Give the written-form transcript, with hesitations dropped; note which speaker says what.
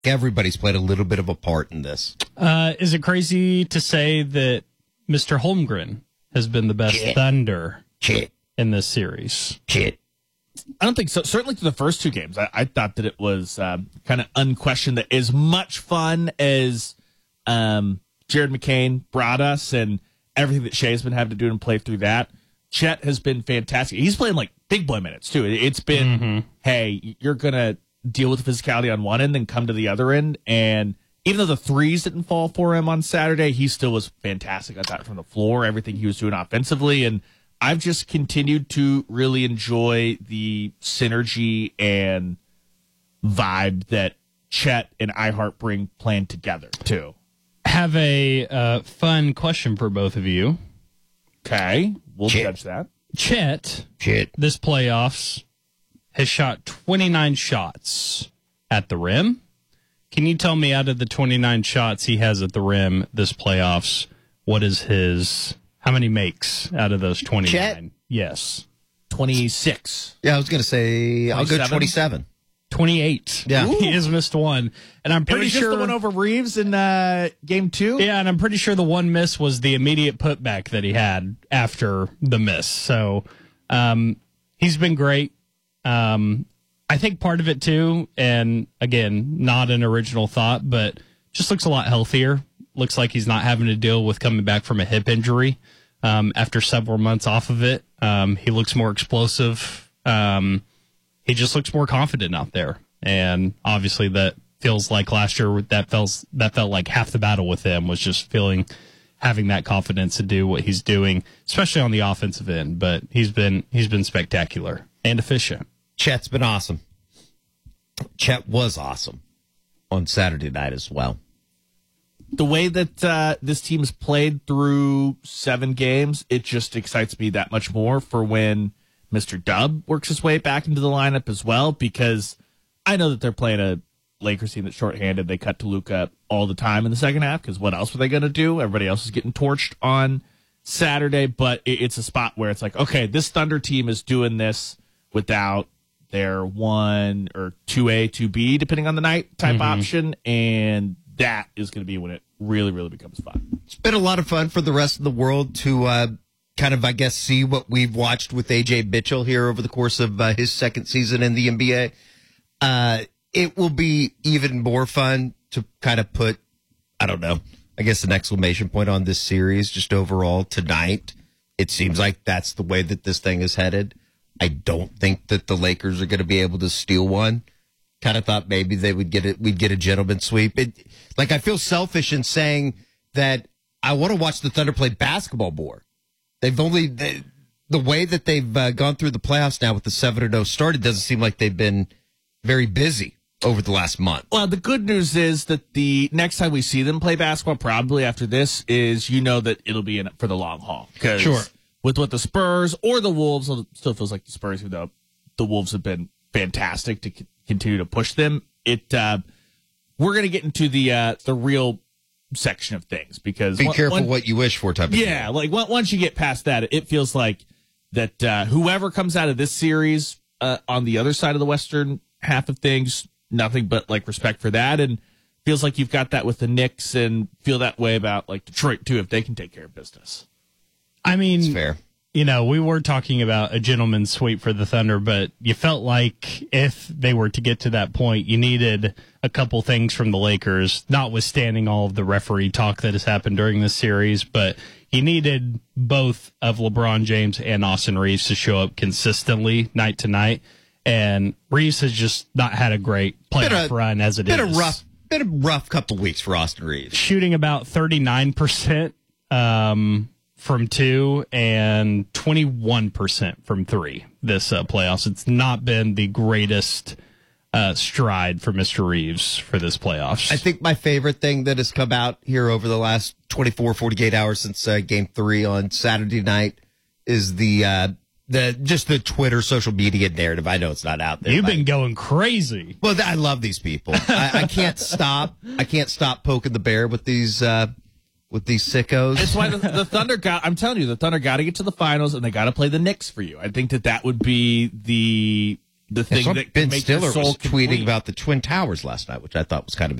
Speaker 1: Everybody's played a little bit of a part in this.
Speaker 2: Is it crazy to say that Mr. Holmgren has been the best Thunder in this series?
Speaker 3: I don't think so. Certainly to the first two games, I thought that it was kind of unquestioned that as much fun as Jared McCain brought us and everything that Shea's been having to do and play through that, Chet has been fantastic. He's playing like big boy minutes too. It's been, hey, you're going to deal with the physicality on one end and come to the other end. And even though the threes didn't fall for him on Saturday, he still was fantastic. I thought from the floor, everything he was doing offensively. And I've just continued to really enjoy the synergy and vibe that Chet and iHeart bring playing together, too.
Speaker 2: Have a fun question for both of you.
Speaker 3: Okay, we'll judge that.
Speaker 2: Chet, this playoffs, has shot 29 shots at the rim. Can you tell me, out of the 29 shots he has at the rim this playoffs, what is his... How many makes out of those 29?
Speaker 1: Chet?
Speaker 2: Yes.
Speaker 3: 26.
Speaker 1: Yeah, I was going to say,
Speaker 3: 27?
Speaker 1: I'll go 27.
Speaker 2: 28.
Speaker 1: Yeah.
Speaker 2: He has missed one. And I'm pretty sure...
Speaker 3: the one over Reeves in game 2?
Speaker 2: Yeah, and I'm pretty sure the one miss was the immediate putback that he had after the miss. So he's been great. I think part of it, too, and again, not an original thought, but just looks a lot healthier. Looks like he's not having to deal with coming back from a hip injury after several months off of it. He looks more explosive. He just looks more confident out there. And obviously that feels like last year that felt like half the battle with him was just having that confidence to do what he's doing, especially on the offensive end. But he's been spectacular and efficient.
Speaker 1: Chet's been awesome. Chet was awesome on Saturday night as well.
Speaker 3: The way that this team has played through 7 games, it just excites me that much more for when Mr. Dub works his way back into the lineup as well, because I know that they're playing a Lakers team that's shorthanded. They cut to Luka all the time in the second half, because what else were they going to do? Everybody else is getting torched on Saturday, but it's a spot where it's like, okay, this Thunder team is doing this without their 1 or 2A, 2B, depending on the night type option, and that is going to be when it really, really becomes fun.
Speaker 1: It's been a lot of fun for the rest of the world to kind of, I guess, see what we've watched with A.J. Mitchell here over the course of his second season in the NBA. It will be even more fun to kind of put, I don't know, I guess an exclamation point on this series just overall tonight. It seems like that's the way that this thing is headed. I don't think that the Lakers are going to be able to steal one. Kind of thought maybe they would get it. We'd get a gentleman's sweep. I feel selfish in saying that I want to watch the Thunder play basketball more. The way that they've gone through the playoffs now with the 7-0 start, it doesn't seem like they've been very busy over the last month.
Speaker 3: Well, the good news is that the next time we see them play basketball, probably after this, is that it'll be in it for the long haul.
Speaker 2: Sure.
Speaker 3: With what the Spurs or the Wolves, it still feels like the Spurs, even though the Wolves have been fantastic to continue to push them. We're going to get into the real section of things, because
Speaker 1: be careful what you wish for type of
Speaker 3: thing. Like once you get past that, it feels like that whoever comes out of this series on the other side of the Western half of things, nothing but like respect for that, and feels like you've got that with the Knicks, and feel that way about like Detroit too, if they can take care of business.
Speaker 2: I mean,
Speaker 1: it's fair.
Speaker 2: We were talking about a gentleman's sweep for the Thunder, but you felt like if they were to get to that point, you needed a couple things from the Lakers, notwithstanding all of the referee talk that has happened during this series, but you needed both of LeBron James and Austin Reeves to show up consistently night to night, and Reeves has just not had a great playoff run as it is.
Speaker 1: Been a rough couple weeks for Austin Reeves.
Speaker 2: Shooting about 39%. From 2 and 21% from 3 this playoffs. It's not been the greatest stride for Mr. Reeves for this playoffs.
Speaker 1: I think my favorite thing that has come out here over the last 24, 48 hours since Game 3 on Saturday night is the Twitter social media narrative. I know it's not out there.
Speaker 2: You've been going crazy.
Speaker 1: Well, I love these people. I can't stop. I can't stop poking the bear with these sickos.
Speaker 3: It's why the Thunder I'm telling you, the Thunder got to get to the finals, and they got to play the Knicks for you. I think that would be the thing that
Speaker 1: Ben
Speaker 3: makes
Speaker 1: Stiller
Speaker 3: your soul
Speaker 1: was tweeting
Speaker 3: complete.
Speaker 1: about the Twin Towers last night, which I thought was kind of